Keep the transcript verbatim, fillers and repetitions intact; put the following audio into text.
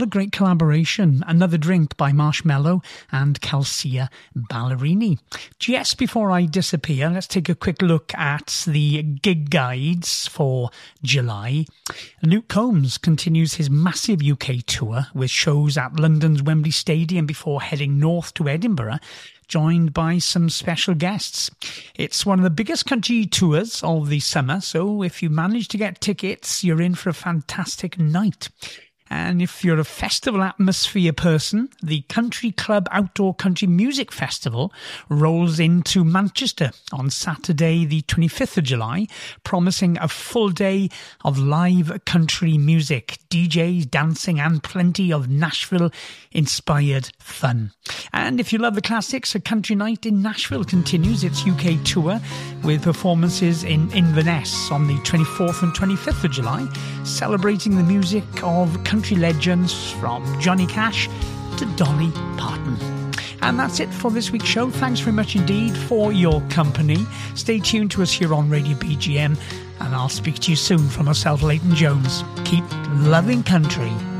what a great collaboration. Another Drink by Marshmello and Calcia Ballerini. Just before I disappear, let's take a quick look at the gig guides for July. Luke Combs continues his massive U K tour with shows at London's Wembley Stadium before heading north to Edinburgh, joined by some special guests. It's one of the biggest country tours of the summer, so if you manage to get tickets, you're in for a fantastic night. And if you're a festival atmosphere person, the Country Club Outdoor Country Music Festival rolls into Manchester on Saturday the twenty-fifth of July, promising a full day of live country music, D Js, dancing and plenty of Nashville-inspired fun. And if you love the classics, a country night in Nashville continues its U K tour with performances in Inverness on the twenty-fourth and twenty-fifth of July, celebrating the music of country legends from Johnny Cash to Dolly Parton. And that's it for this week's show. Thanks very much indeed for your company. Stay tuned to us here on Radio B G M, and I'll speak to you soon from myself, Leighton Jones. Keep loving country.